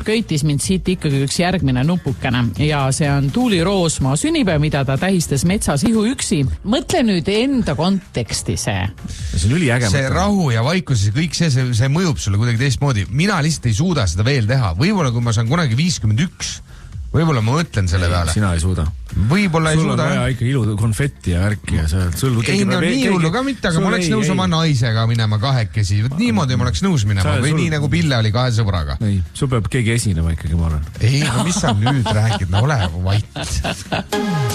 köitis mind siit ikkagi üks järgmine nupukene ja see on Tuuli Roosmaa sünnipäev, mida ta tähistas metsas ihuüksi. Mõtle nüüd enda konteksti see. See on üliäge. See rahu ja vaikus ja kõik see mõjub sulle kuidagi teistmoodi. Mina lihtsalt ei suuda seda veel teha. Võib-olla kui ma saan kunagi 51, võib-olla ma mõtlen selle peale. Sina ei suuda. Võib-olla ei suuda. Sul on vaja ikka ilu konfetti ja värki ja ei, no nii hullu ka mitte, aga ma oleks nõus oma naisega minema kahekesi. Niimoodi ma oleks nõus minema või nii nagu Pille oli 2 sõbraga. Ei, sul peab keegi esinema ikkagi, ma arvan. Ei, no mis sa nüüd räägid? No ole vait.